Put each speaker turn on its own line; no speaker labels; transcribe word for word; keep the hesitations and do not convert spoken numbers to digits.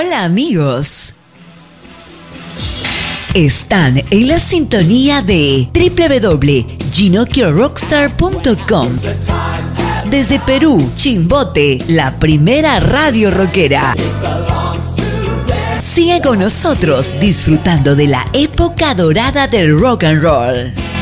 Hola amigos. Están en la sintonía de doble u doble u doble u punto ginocchio rockstar punto com. Desde Perú, Chimbote, la primera radio rockera. Sigue con nosotros disfrutando de la época dorada del rock and roll.